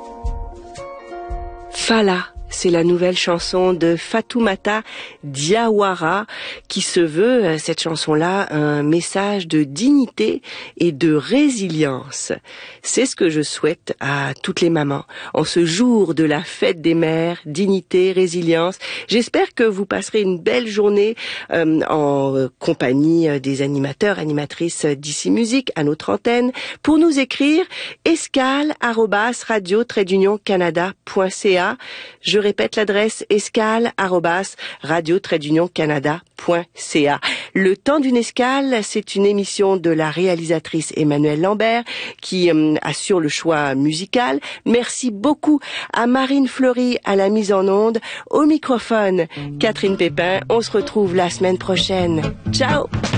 Fala, c'est la nouvelle chanson de Fatoumata Diawara qui se veut, cette chanson-là, un message de dignité et de résilience. C'est ce que je souhaite à toutes les mamans. En ce jour de la fête des mères, dignité, résilience, j'espère que vous passerez une belle journée en compagnie des animateurs, animatrices d'Ici Musique à notre antenne. Pour nous écrire, escale@radio-canada.ca. Je répète l'adresse escale@radio-canada.ca. Le temps d'une escale, c'est une émission de la réalisatrice Emmanuelle Lambert qui assure le choix musical. Merci beaucoup à Marine Fleury à la mise en onde. Au microphone, Catherine Pépin. On se retrouve la semaine prochaine. Ciao!